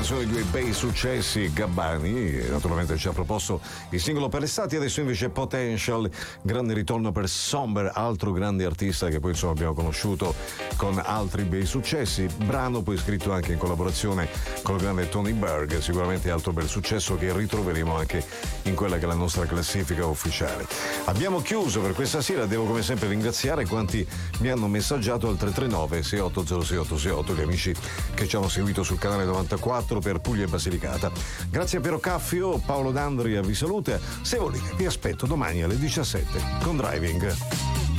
canzoni, due bei successi. Gabbani naturalmente ci ha proposto il singolo per l'estate, adesso invece Potential, grande ritorno per Somber, altro grande artista che poi insomma abbiamo conosciuto con altri bei successi, brano poi scritto anche in collaborazione con il grande Tony Berg, sicuramente altro bel successo che ritroveremo anche in quella che è la nostra classifica ufficiale. Abbiamo chiuso per questa sera, devo come sempre ringraziare quanti mi hanno messaggiato al 339 68 06 gli amici che ci hanno seguito sul canale 94 per Puglia e Basilicata. Grazie a Piero Caffio, Paolo D'Andria vi saluta. Se volete vi aspetto domani alle 17 con Driving.